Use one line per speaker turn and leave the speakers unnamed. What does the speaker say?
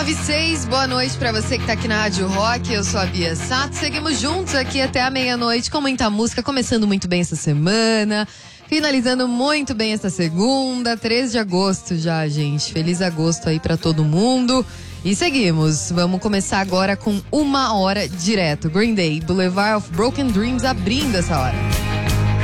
9:06, boa noite pra você que tá aqui na Rádio Rock, eu sou a Bia Sato, seguimos juntos aqui até a meia-noite com muita música, começando muito bem essa semana, finalizando muito bem essa segunda, 13 de agosto já, gente, feliz agosto aí pra todo mundo. E seguimos, vamos começar agora com 1 hora direto, Green Day, Boulevard of Broken Dreams abrindo essa hora.